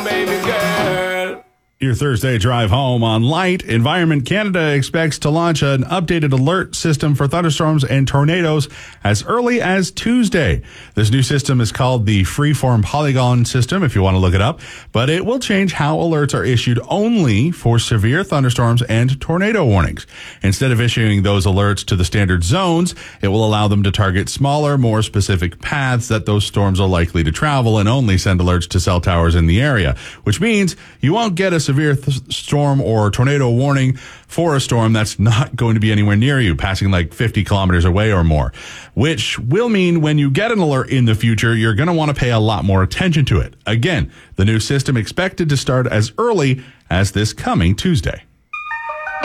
baby girl. Your Thursday drive home on Light. Environment Canada expects to launch an updated alert system for thunderstorms and tornadoes as early as Tuesday. This new system is called the Freeform Polygon System, if you want to look it up, but it will change how alerts are issued only for severe thunderstorms and tornado warnings. Instead of issuing those alerts to the standard zones, it will allow them to target smaller, more specific paths that those storms are likely to travel and only send alerts to cell towers in the area, which means you won't get a severe storm or tornado warning for a storm that's not going to be anywhere near you, passing like 50 kilometers away or more, which will mean when you get an alert in the future, you're going to want to pay a lot more attention to it. Again, the new system expected to start as early as this coming Tuesday.